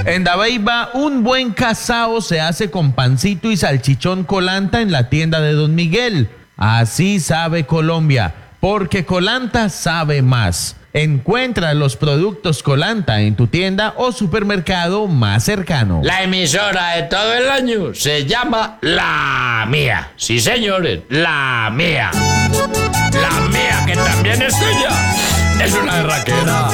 En Dabeiba, un buen casao se hace con pancito y salchichón Colanta en la tienda de Don Miguel. Así sabe Colombia, porque Colanta sabe más. Encuentra los productos Colanta en tu tienda o supermercado más cercano. La emisora de todo el año se llama La Mía. Sí, señores, La Mía. La Mía, que también es tuya. Es una berraquera.